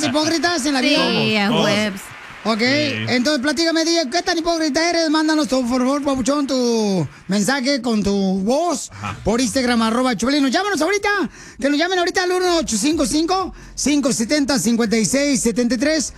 hipócritas en la vida? Sí, a webs. Ok, entonces platícame, DJ, ¿qué tan hipócrita eres? Mándanos, por favor, papuchón, tu mensaje con tu voz por Instagram, @Choplin. Llámanos ahorita, que nos llamen ahorita al 1-855-570-5673,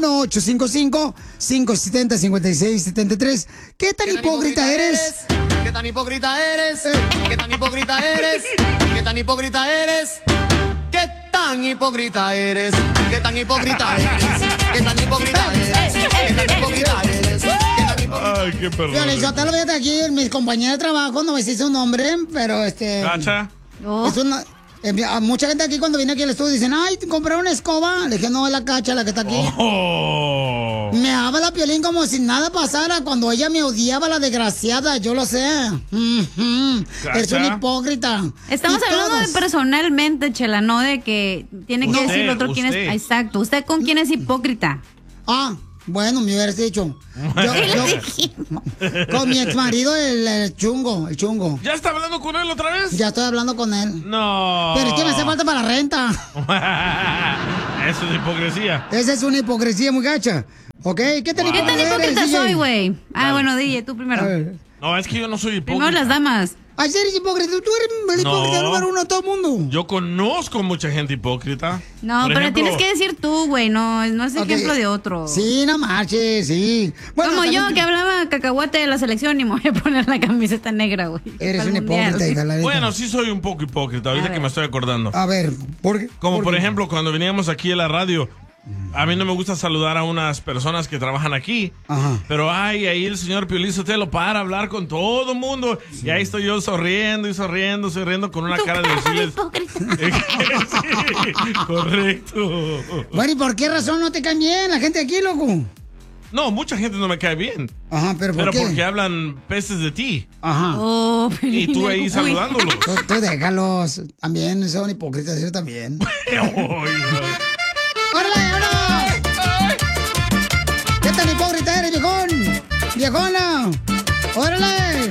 1-855-570-5673. ¿Qué tan hipócrita eres? ¿Qué tan hipócrita eres? ¿Qué tan hipócrita eres? ¿Qué tan hipócrita eres? ¿Qué tan hipócrita eres? ¿Qué tan hipócrita eres? ¿Qué tan hipócrita eres? ¿Qué tan hipócrita eres? Ay, qué perro. Fíjate, yo te lo veo aquí, mis compañeros de trabajo, no me dice un nombre, pero ¿Cacha? Es una... mucha gente aquí cuando viene aquí al estudio dicen, ay, compré una escoba. Le dije, no, es la Cacha la que está aquí. Me habla Piolín como si nada pasara cuando ella me odiaba, la desgraciada, yo lo sé. Es un hipócrita. Estamos hablando de personalmente, Chela, no de que tiene que decir el otro quién es. Exacto, ¿usted con quién es hipócrita? Bueno, me hubieras dicho. Con mi exmarido, el chungo. ¿Ya está hablando con él otra vez? Ya estoy hablando con él. No. Pero es que me hace falta para la renta. Eso es hipocresía. Esa es una hipocresía muy gacha. ¿Ok? ¿Qué tan hipócrita soy, güey? Bueno, DJ, tú primero. No, es que yo no soy hipócrita. Primero las damas. Ay, eres hipócrita. Tú eres el hipócrita número uno de todo el mundo. Yo conozco mucha gente hipócrita. No, Por pero ejemplo, tienes que decir tú, güey. No es ejemplo de otro. Sí, no marches, sí. Bueno, como yo, que hablaba cacahuate de la selección y me voy a poner la camiseta negra, güey. Eres un hipócrita, hija, la neta. Bueno, sí soy un poco hipócrita, ahorita que me estoy acordando. A ver, ¿por qué? Como por ejemplo, cuando veníamos aquí a la radio, a mí no me gusta saludar a unas personas que trabajan aquí. Pero ahí el señor Piolín Sotelo para hablar con todo el mundo. Sí. Y ahí estoy yo sonriendo con una cara de decirles. Sí, correcto. Bueno, ¿y por qué razón no te caen bien la gente aquí, loco? No, mucha gente no me cae bien. ¿pero por qué? Porque hablan pestes de ti. Y tú ahí saludándolos. Tú déjalos. También son hipócritas, yo también. ¡Órale, vámonos! ¿Qué tan hipócrita eres, viejón? ¡Viejona! ¡Órale!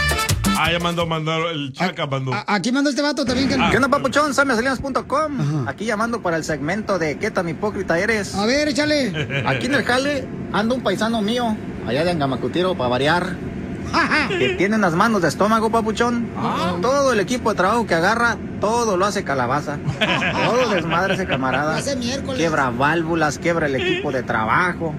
Ya mandó el Chaca, mandó. Aquí mandó este vato también. ¿Qué onda, papuchón? SamySalinas.com. Aquí llamando para el segmento de ¿qué tan hipócrita eres? A ver, échale. Aquí en el jale anda un paisano mío, allá de Angamacutiro, para variar, que tiene unas manos de estómago, papuchón. Todo el equipo de trabajo que agarra, todo lo hace calabaza. Todo desmadre ese camarada. Quiebra válvulas, quiebra el equipo de trabajo.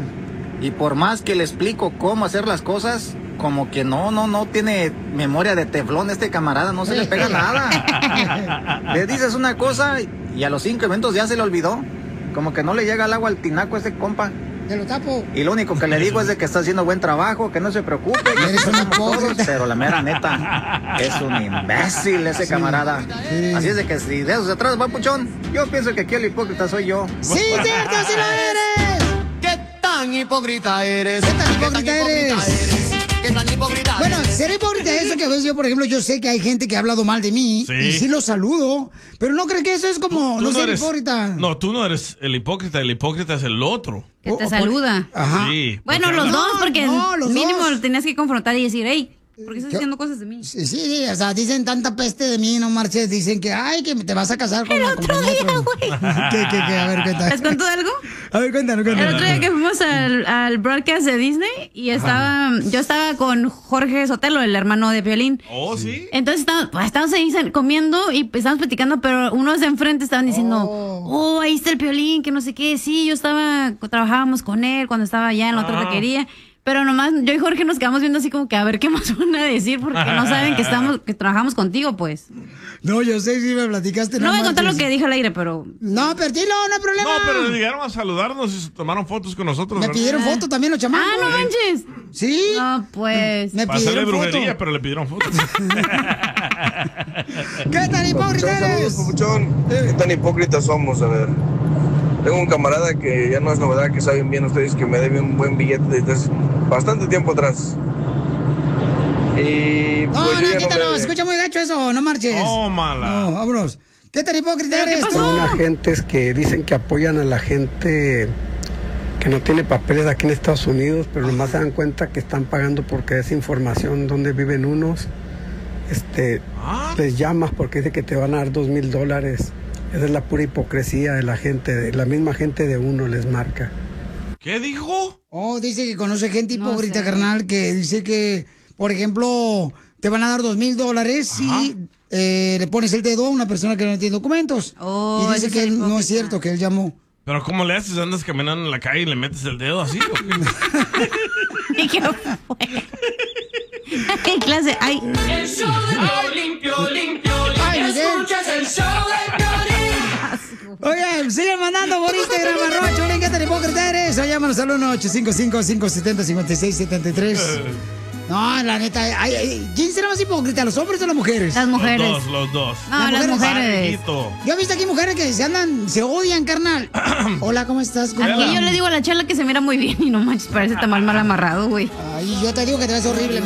Y por más que le explico cómo hacer las cosas, como que no tiene memoria de teflón este camarada, no se le pega nada. Le dices una cosa y a los 5 minutos ya se le olvidó. Como que no le llega el agua al tinaco a ese compa. Te lo tapo. Y lo único que le digo es de que está haciendo buen trabajo, que no se preocupe. Eres un hipócrita. Pero la mera neta, es un imbécil ese camarada. Así es de que si de eso se trata, papuchón, yo pienso que aquí el hipócrita soy yo. ¡Sí, cierto, sí lo eres! ¿Qué tan hipócrita eres? ¿Qué tan hipócrita eres? ¿Qué tan hipócrita Bueno, ser hipócrita es eso que a veces yo, por ejemplo, yo sé que hay gente que ha hablado mal de mí y sí lo saludo, pero no creo que eso es como no ser hipócrita. No, tú no eres el hipócrita es el otro. Que te saluda. Sí. Bueno, los dos, porque los mínimo dos. lo tenías que confrontar y decir, hey, ¿por qué estás diciendo cosas de mí? Sí, o sea, dicen tanta peste de mí, no marches, dicen que, ay, que te vas a casar con el otro día, güey. ¿Qué? A ver, cuéntame. ¿Les cuento algo? A ver, cuéntanos. El otro día que fuimos al broadcast de Disney y yo estaba con Jorge Sotelo, el hermano de Piolín. Oh, ¿sí? Entonces estábamos ahí comiendo y estábamos platicando, pero unos de enfrente estaban diciendo, ahí está el Piolín, que no sé qué. Sí, trabajábamos con él cuando estaba allá en la otra taquería. Pero nomás yo y Jorge nos quedamos viendo así como que a ver qué más van a decir porque no saben que trabajamos contigo, pues. No, yo sé si me platicaste. No voy a contar lo que dije al aire, pero... No, pero dilo, no hay problema. No, pero llegaron a saludarnos y se tomaron fotos con nosotros. Me pidieron fotos también los chamacos. No manches. Sí. No, pues... Me Para hacerle pidieron brujería, fotos. pero le pidieron fotos. ¿Qué tan hipócrita eres? Papuchón, ¿qué tan hipócritas somos? A ver. Tengo un camarada que ya no es novedad, que saben bien ustedes que me debe un buen billete desde hace bastante tiempo atrás. Y pues No, quítalo, escucha muy gacho eso, no marches. Oh, mala. No, vámonos. ¿Qué tan hipócrita eres? pasó? Son agentes que dicen que apoyan a la gente que no tiene papeles aquí en Estados Unidos, pero nomás se dan cuenta que están pagando porque es información donde viven unos. Les llamas porque dice que te van a dar $2,000 Esa es la pura hipocresía de la gente, de la misma gente de uno les marca. ¿Qué dijo? Oh, dice que conoce gente No hipócrita, sé. carnal, que dice que, por ejemplo, te van a dar $2,000 si le pones el dedo a una persona que no tiene documentos. Oh, y dice ese que es el no es hipócrita. cierto, que él llamó. ¿Pero cómo le haces? ¿Andas caminando en la calle y le metes el dedo así? ¿O qué? ¿Y qué fue? ¿Qué clase? Ay, El show de Piolín, Piolín, Piolín. Ay, Miguel. Escuchas el show de Piolín. Oye, siguen mandando por Instagram, arroba Piolín, ¿qué tan hipócrita eres? O llámanos al 1-855-570-5673. No, la neta, ¿quién será más hipócrita, los hombres o las mujeres? las mujeres. Los dos. No, las mujeres. Parejito. Yo he visto aquí mujeres que se odian, carnal. Hola, ¿cómo estás? Aquí yo le digo a la Chela que se mira muy bien y no manches, parece tan mal amarrado, güey. Ay, yo te digo que te ves horrible,